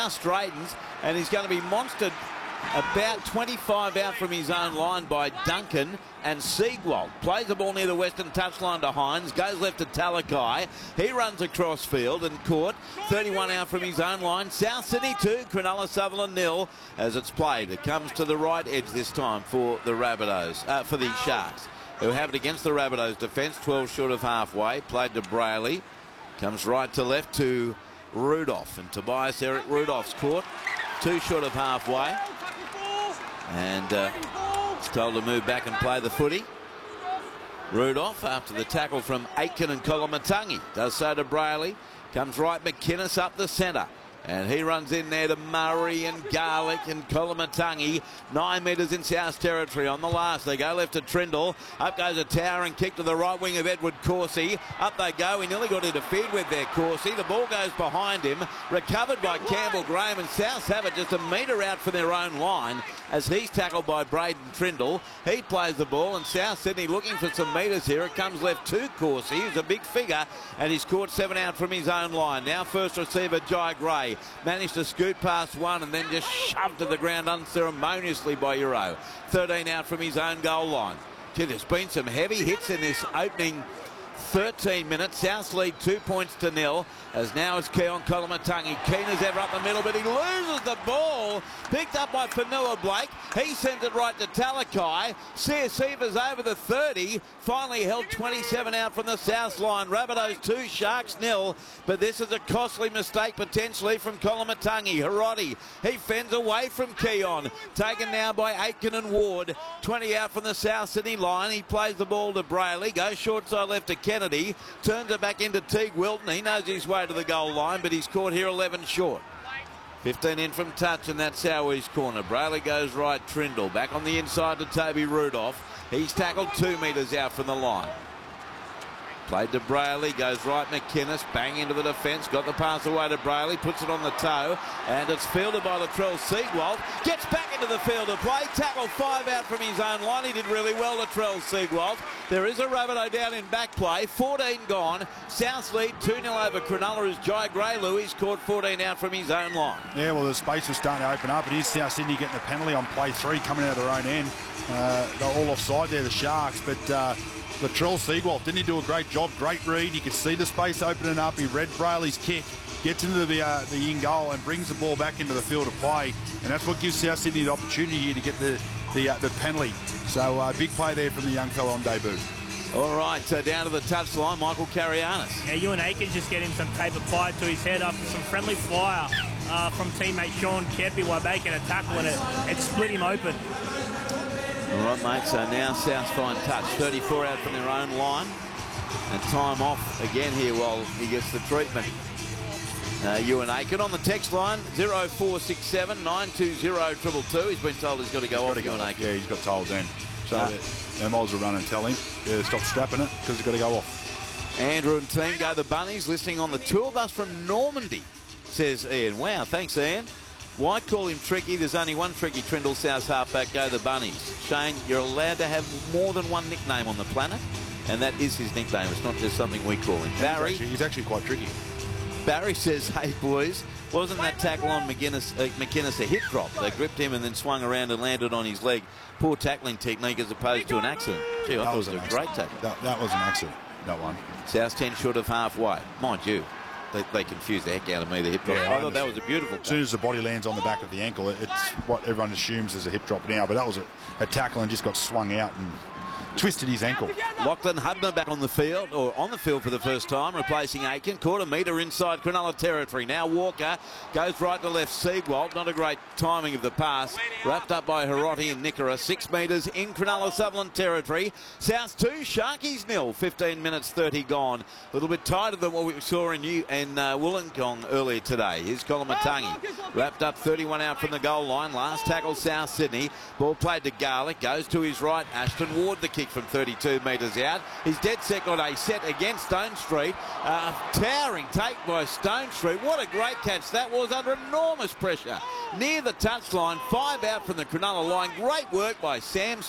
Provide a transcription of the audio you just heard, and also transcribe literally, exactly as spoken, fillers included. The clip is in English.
straightens, and he's going to be monstered about twenty-five out from his own line by Duncan, and Siegwald plays the ball near the western touchline to Hines, goes left to Talakai. He runs across field and caught. thirty-one out from his own line. South Sydney two, Cronulla Sutherland nil as it's played. It comes to the right edge this time for the Rabbitohs, uh, for the Sharks, who have it against the Rabbitohs defence, twelve short of halfway. Played to Brayley. Comes right to left to Rudolph, and Tobias Eric Rudolph's caught. Two short of halfway. And uh, he's told to move back and play the footy. Rudolph, after the tackle from Aitken and Kolomatangi, does so to Brayley. Comes right McInnes up the centre. And he runs in there to Murray and Garlick and Kolomatangi. Nine metres in South territory on the last. They go left to Trindle. Up goes a towering kick to the right wing of Edward Corsi. Up they go. He nearly got interfered with there, Corsi. The ball goes behind him. Recovered by Campbell Graham, and Souths have it just a metre out for their own line as he's tackled by Braden Trindle. He plays the ball, and South Sydney looking for some metres here. It comes left to Corsi. He's a big figure, and he's caught seven out from his own line. Now first receiver Jai Gray managed to scoot past one and then just shoved to the ground unceremoniously by Euro. thirteen out from his own goal line. Gee, there's been some heavy hits in this opening thirteen minutes. South lead two points to nil, as now it's Keon Kolomatangi. Keen as ever up the middle, but he loses the ball. Picked up by Fanua Blake. He sends it right to Talakai. Siasiva's over the thirty. Finally held twenty-seven out from the South line. Rabbitohs two, Sharks nil. But this is a costly mistake potentially from Kolomatangi. Hiroti, he fends away from Keon. Taken now by Aitken and Ward. twenty out from the South Sydney line. He plays the ball to Brayley. Goes short side left to Kennedy. Turns it back into Teague Wilton. He knows his way to the goal line, but he's caught here eleven short. fifteen in from touch, and that's Sowe's corner. Brayley goes right, Trindle. Back on the inside to Toby Rudolph. He's tackled two metres out from the line. Played to Brayley, goes right, McInnes, bang into the defence, got the pass away to Brayley, puts it on the toe, and it's fielded by Latrell Siegwald. Gets back into the field of play, tackle five out from his own line. He did really well, Latrell Siegwald. There is a Rabbitoh down in back play, fourteen gone. South lead two nil over Cronulla as Jai Gray Louis caught fourteen out from his own line. Yeah, well, the space is starting to open up. It is South Sydney getting the penalty on play three coming out of their own end. Uh, they're all offside there, the Sharks, but uh, Latrell Siegwald, didn't he do a great job? Great read. You could see the space opening up. He read Brayley's kick, gets into the uh, the in goal and brings the ball back into the field of play. And that's what gives South Sydney the opportunity here to get the the, uh, the penalty. So uh, big play there from the young fellow on debut. All right, so down to the touchline, Michael Carianis. Yeah, Ewan Aikens just getting some tape applied to his head after some friendly flyer uh, from teammate Sean Kepi while making a tackle, and it, it split him open. All right, mate, so now South's fine touch. thirty-four out from their own line. And time off again here while he gets the treatment. Uh, Ewan Aiken on the text line, zero four six seven nine two zero two two two. He's been told he's got to go off, Ewan Aiken. Yeah, he's got told then. So uh, our moles will run and tell him, yeah, stop strapping it because he's got to go off. Andrew and team go the Bunnies, listening on the two of us from Normandy, says Ian. Wow, thanks, Ian. Why call him tricky? There's only one tricky Trindle, South halfback, go the Bunnies. Shane, you're allowed to have more than one nickname on the planet, and that is his nickname. It's not just something we call him. Barry, he's actually, he's actually quite tricky. Barry says, hey, boys, wasn't that tackle on McInnes, uh, McInnes a hit drop? They gripped him and then swung around and landed on his leg. Poor tackling technique as opposed to an accident. Gee, I thought it was a great tackle. That, that was an accident, that one. South ten short of halfway. Mind you, They, they confused the heck out of me, the hip drop. Yeah, I, I thought that was a beautiful tackle. As soon as the body lands on the back of the ankle, it's what everyone assumes is a hip drop now, but that was a, a tackle and just got swung out and twisted his ankle. Lachlan Hubner back on the field, or on the field for the first time, replacing Aiken. Caught a metre inside Cronulla territory. Now Walker goes right to left. Siegwald, not a great timing of the pass. Wrapped up by Hiroti and Nickera. Six metres in Cronulla Sutherland territory. South two, Sharkies nil. fifteen minutes thirty gone. A little bit tighter than what we saw in, New, in uh, Wollongong earlier today. Here's Kolomatangi. Wrapped up thirty-one out from the goal line. Last tackle South Sydney. Ball played to Garlick. Goes to his right. Ashton Ward the kick from thirty-two metres out. He's dead set on a set against Stone Street. Uh, towering take by Stone Street. What a great catch that was under enormous pressure. Near the touchline, five out from the Cronulla line. Great work by Sam